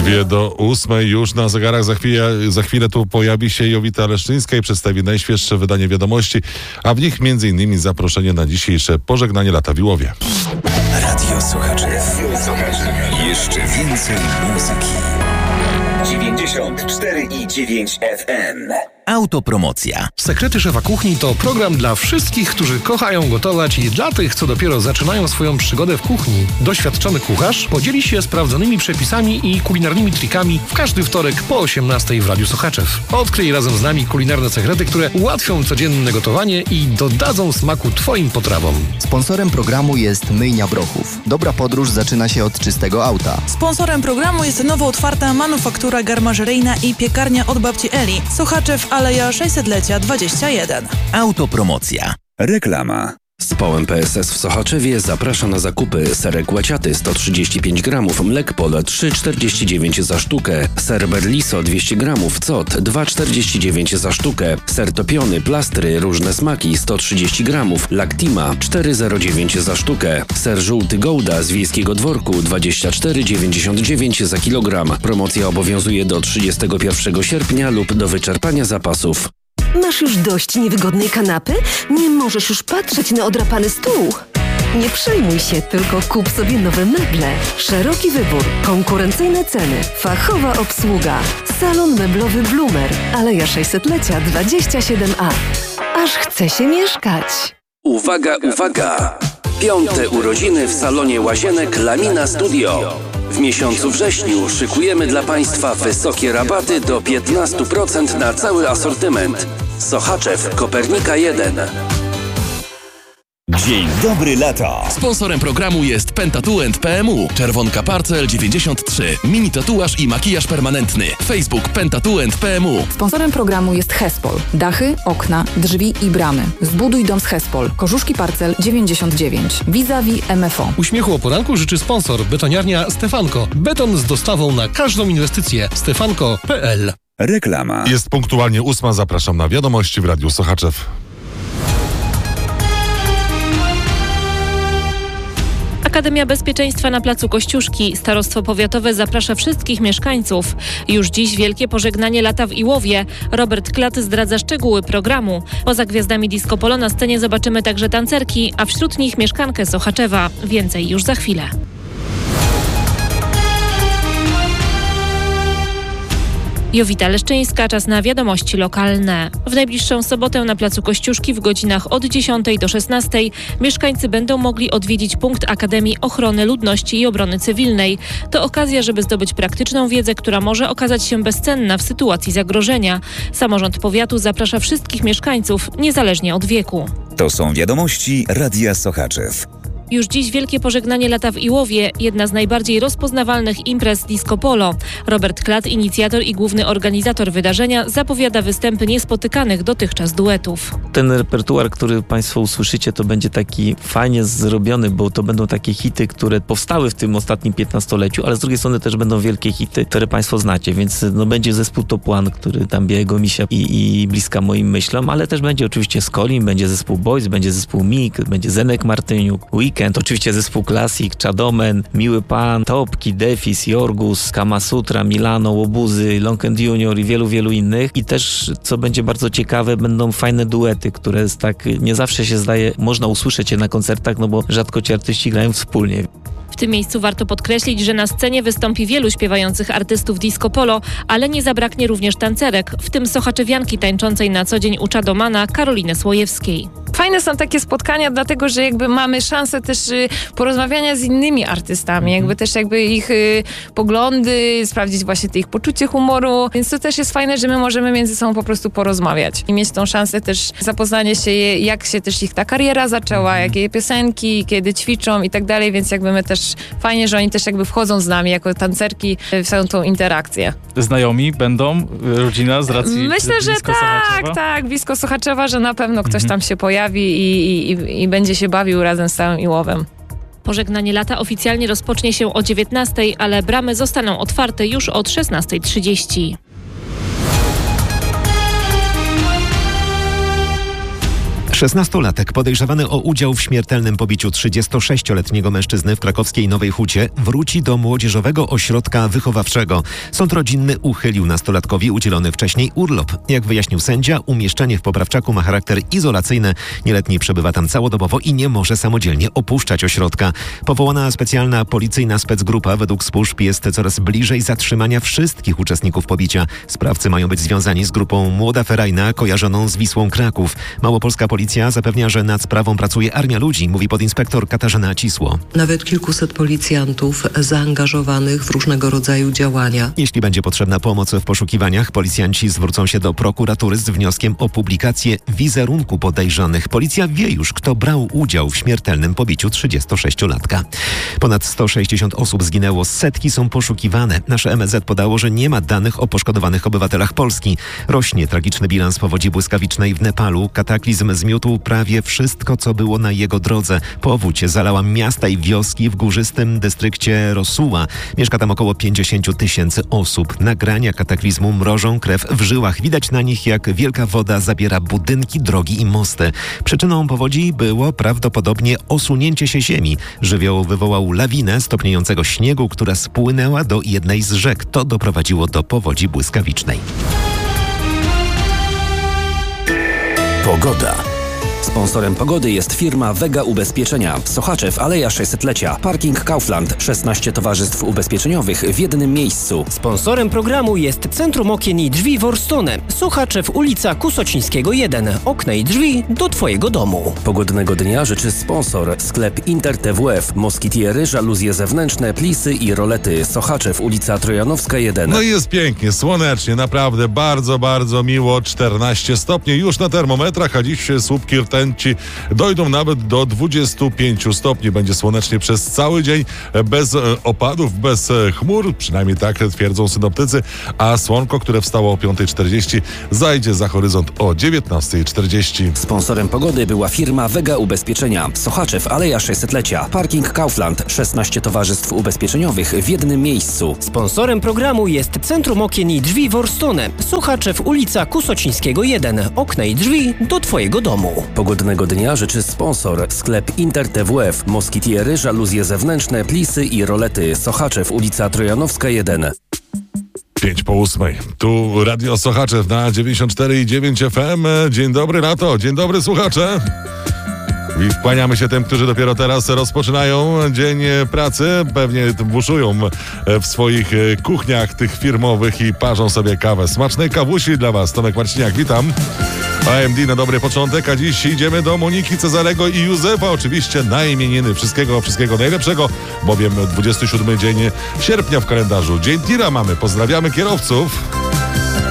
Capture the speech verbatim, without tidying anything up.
Dwie do ósmej już na zegarach. Za chwilę, za chwilę tu pojawi się Jowita Leszczyńska i przedstawi najświeższe wydanie wiadomości, a w nich między innymi zaproszenie na dzisiejsze pożegnanie lata w Iłowie. Radio Słuchaczy. Jeszcze więcej muzyki. dziewięćdziesiąt cztery i dziewięć F M. Autopromocja. Sekrety Szefa Kuchni to program dla wszystkich, którzy kochają gotować i dla tych, co dopiero zaczynają swoją przygodę w kuchni. Doświadczony kucharz podzieli się sprawdzonymi przepisami i kulinarnymi trikami w każdy wtorek po osiemnastej w Radiu Sochaczew. Odkryj razem z nami kulinarne sekrety, które ułatwią codzienne gotowanie i dodadzą smaku Twoim potrawom. Sponsorem programu jest Myjnia Brochów. Dobra podróż zaczyna się od czystego auta. Sponsorem programu jest nowo otwarta manufaktura garmażeryjna i piekarnia od babci Eli. Sochaczew, Aleja sześćsetlecia dwadzieścia jeden. Autopromocja. Reklama. Społem P S S w Sochaczewie zaprasza na zakupy. Serek łaciaty sto trzydzieści pięć gramów, mlek Pole trzy czterdzieści dziewięć za sztukę, ser Berliso dwieście gramów, cot dwa czterdzieści dziewięć za sztukę, ser topiony, plastry, różne smaki sto trzydzieści gramów, Lactima cztery zero dziewięć za sztukę, ser żółty Gouda z Wiejskiego Dworku dwadzieścia cztery dziewięćdziesiąt dziewięć za kilogram. Promocja obowiązuje do trzydziestego pierwszego sierpnia lub do wyczerpania zapasów. Masz już dość niewygodnej kanapy? Nie możesz już patrzeć na odrapany stół? Nie przejmuj się, tylko kup sobie nowe meble. Szeroki wybór, konkurencyjne ceny, fachowa obsługa. Salon meblowy Bloomer, Aleja sześćsetlecia dwadzieścia siedem A. Aż chce się mieszkać. Uwaga, uwaga! Piąte urodziny w salonie Łazienek Lamina Studio. W miesiącu wrześniu szykujemy dla Państwa wysokie rabaty do piętnaście procent na cały asortyment. Sochaczew, Kopernika jeden. Dzień dobry lata. Sponsorem programu jest Pentatuent kropka P M U, Czerwonka Parcel dziewięćdziesiąt trzy, mini tatuaż i makijaż permanentny. Facebook Pentatuent kropka P M U. Sponsorem programu jest Hespol. Dachy, okna, drzwi i bramy. Zbuduj dom z Hespol. Korzuszki Parcel dziewięćdziesiąt dziewięć. Vis-a-vis M F O. Uśmiechu o poranku życzy sponsor betoniarnia Stefanko. Beton z dostawą na każdą inwestycję. stefanko kropka P L. Reklama. Jest punktualnie ósma. Zapraszam na wiadomości w Radiu Sochaczew. Akademia Bezpieczeństwa na placu Kościuszki. Starostwo Powiatowe zaprasza wszystkich mieszkańców. Już dziś wielkie pożegnanie lata w Iłowie. Robert Klat zdradza szczegóły programu. Poza gwiazdami disco polo na scenie zobaczymy także tancerki, a wśród nich mieszkankę Sochaczewa. Więcej już za chwilę. Jowita Leszczyńska, czas na wiadomości lokalne. W najbliższą sobotę na placu Kościuszki w godzinach od dziesiątej do szesnastej mieszkańcy będą mogli odwiedzić punkt Akademii Ochrony Ludności i Obrony Cywilnej. To okazja, żeby zdobyć praktyczną wiedzę, która może okazać się bezcenna w sytuacji zagrożenia. Samorząd powiatu zaprasza wszystkich mieszkańców, niezależnie od wieku. To są wiadomości Radia Sochaczew. Już dziś wielkie pożegnanie lata w Iłowie, jedna z najbardziej rozpoznawalnych imprez disco polo. Robert Klat, inicjator i główny organizator wydarzenia, zapowiada występy niespotykanych dotychczas duetów. Ten repertuar, który Państwo usłyszycie, to będzie taki fajnie zrobiony, bo to będą takie hity, które powstały w tym ostatnim piętnastoleciu, ale z drugiej strony też będą wielkie hity, które Państwo znacie, więc no, będzie zespół Top One, który tam Białego Misia i, i bliska moim myślom, ale też będzie oczywiście Skolin, będzie zespół Boys, będzie zespół Mik, będzie Zenek Martyniuk, Weekend, oczywiście zespół Classic, Chadomen, Miły Pan, Topki, Defis, Jorgus, Kama Sutra, Milano, Łobuzy, Long and Junior i wielu, wielu innych. I też, co będzie bardzo ciekawe, będą fajne duety, które tak nie zawsze się zdaje, można usłyszeć je na koncertach, no bo rzadko ci artyści grają wspólnie. W tym miejscu warto podkreślić, że na scenie wystąpi wielu śpiewających artystów disco polo, ale nie zabraknie również tancerek, w tym sochaczewianki tańczącej na co dzień u Chadomana Karoliny Słojewskiej. Fajne są takie spotkania, dlatego że jakby mamy szansę też y, porozmawiania z innymi artystami, jakby też jakby ich y, poglądy, sprawdzić właśnie te ich poczucie humoru, więc to też jest fajne, że my możemy między sobą po prostu porozmawiać i mieć tą szansę też zapoznanie się, jak się też ich ta kariera zaczęła, jakie piosenki, kiedy ćwiczą i tak dalej, więc jakby my też fajnie, że oni też jakby wchodzą z nami jako tancerki w całą tą interakcję. Znajomi będą? Rodzina z racji Myślę, że tak, Sochaczewa? tak, blisko Sochaczewa, że na pewno ktoś tam się pojawi i, i, i będzie się bawił razem z całym Iłowem. Pożegnanie lata oficjalnie rozpocznie się o dziewiętnastej, ale bramy zostaną otwarte już od szesnastej trzydzieści. szesnastolatek podejrzewany o udział w śmiertelnym pobiciu trzydziestosześcioletniego mężczyzny w krakowskiej Nowej Hucie wróci do młodzieżowego ośrodka wychowawczego. Sąd rodzinny uchylił nastolatkowi udzielony wcześniej urlop. Jak wyjaśnił sędzia, umieszczenie w poprawczaku ma charakter izolacyjny. Nieletni przebywa tam całodobowo i nie może samodzielnie opuszczać ośrodka. Powołana specjalna policyjna specgrupa według służb jest coraz bliżej zatrzymania wszystkich uczestników pobicia. Sprawcy mają być związani z grupą Młoda Ferajna kojarzoną z Wisłą Kraków. Małopolska policja zapewnia, że nad sprawą pracuje armia ludzi, mówi podinspektor Katarzyna Cisło. Nawet kilkuset policjantów zaangażowanych w różnego rodzaju działania. Jeśli będzie potrzebna pomoc w poszukiwaniach, policjanci zwrócą się do prokuratury z wnioskiem o publikację wizerunku podejrzanych. Policja wie już, kto brał udział w śmiertelnym pobiciu trzydziestosześciolatka. Ponad sto sześćdziesiąt osób zginęło, setki są poszukiwane. Nasze M S Z podało, że nie ma danych o poszkodowanych obywatelach Polski. Rośnie tragiczny bilans powodzi błyskawicznej w Nepalu. Kataklizm zmiótł prawie wszystko, co było na jego drodze. Powódź zalała miasta i wioski w górzystym dystrykcie Rosuła. Mieszka tam około pięćdziesiąt tysięcy osób. Nagrania kataklizmu mrożą krew w żyłach. Widać na nich, jak wielka woda zabiera budynki, drogi i mosty. Przyczyną powodzi było prawdopodobnie osunięcie się ziemi. Żywioł wywołał lawinę stopniejącego śniegu, która spłynęła do jednej z rzek. To doprowadziło do powodzi błyskawicznej. Pogoda. Sponsorem pogody jest firma Vega Ubezpieczenia. Sochaczew, Aleja sześćsetlecia. Parking Kaufland. szesnaście towarzystw ubezpieczeniowych w jednym miejscu. Sponsorem programu jest Centrum Okien i Drzwi Worstone. Sochaczew, ulica Kusocińskiego jeden. Okna i drzwi do Twojego domu. Pogodnego dnia życzy sponsor. Sklep Inter T W F. Moskitiery, żaluzje zewnętrzne, plisy i rolety. Sochaczew, ulica Trojanowska jeden. No i jest pięknie, słonecznie, naprawdę bardzo, bardzo miło. czternaście stopni już na termometrach, a dziś słupki rtęci dojdą nawet do dwudziestu pięciu stopni. Będzie słonecznie przez cały dzień, bez opadów, bez chmur, przynajmniej tak twierdzą synoptycy, a słonko, które wstało o piąta czterdzieści, zajdzie za horyzont o dziewiętnasta czterdzieści. Sponsorem pogody była firma Vega Ubezpieczenia. Sochaczew, Aleja sześćsetlecia. Parking Kaufland. szesnaście towarzystw ubezpieczeniowych w jednym miejscu. Sponsorem programu jest Centrum Okien i Drzwi Worstone. Sochaczew, ulica Kusocińskiego jeden. Okna i drzwi do Twojego domu. Pogodnego dnia życzy sponsor. Sklep Inter T W F. Moskitiery, żaluzje zewnętrzne, plisy i rolety. Sochaczew, ulica Trojanowska jeden. Pięć po ósmej. Tu Radio Sochaczew na dziewięćdziesiąt cztery i dziewięć F M. Dzień dobry na to. Dzień dobry, słuchacze. I kłaniamy się tym, którzy dopiero teraz rozpoczynają dzień pracy. Pewnie buszują w swoich kuchniach tych firmowych i parzą sobie kawę. Smacznej kawusi dla Was. Tomek Marciniak, witam. A M D na dobry początek, a dziś idziemy do Moniki, Cezarego i Józefa. Oczywiście na imieniny. Wszystkiego, wszystkiego najlepszego, bowiem dwudziesty siódmy dzień sierpnia w kalendarzu. Dzień tira mamy. Pozdrawiamy kierowców.